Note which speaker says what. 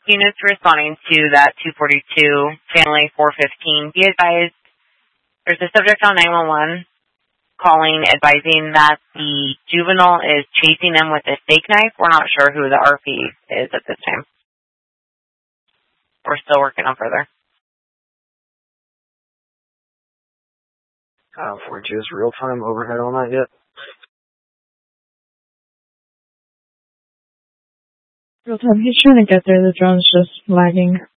Speaker 1: Units responding to that 242 family 415. Be advised, there's a subject on 911 calling, advising that the juvenile is chasing them with a steak knife. We're not sure who the RP is at this time. We're still working on further.
Speaker 2: 42 is real-time overhead on that yet?
Speaker 3: Real time. He's trying to get there. The drone's just lagging.